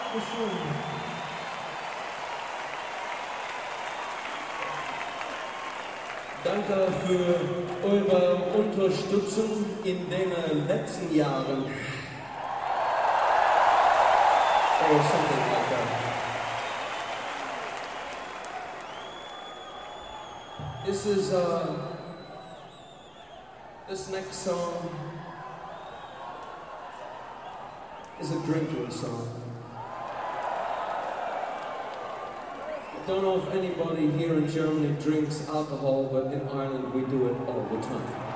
Danke für eure Unterstützung in den letzten Jahren. Or something like that. This next song is a drinking song. I don't know if anybody here in Germany drinks alcohol, but in Ireland we do it all the time.